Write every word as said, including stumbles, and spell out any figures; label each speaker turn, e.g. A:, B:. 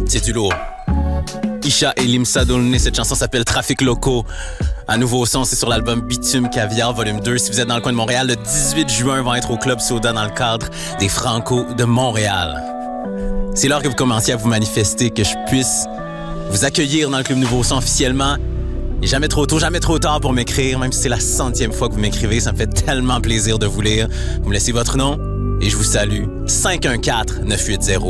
A: C'est du lourd. Isha et Limsa Dolné, cette chanson s'appelle Trafic Locaux. Un nouveau son, c'est sur l'album Bitume Caviar Volume deux. Si vous êtes dans le coin de Montréal, le dix-huit juin, vont être au Club Soda dans le cadre des Franco de Montréal. C'est l'heure que vous commenciez à vous manifester, que je puisse vous accueillir dans le Club Nouveau Son officiellement. Et jamais trop tôt, jamais trop tard pour m'écrire, même si c'est la centième fois que vous m'écrivez, ça me fait tellement plaisir de vous lire. Vous me laissez votre nom et je vous salue. cinq un quatre neuf huit zéro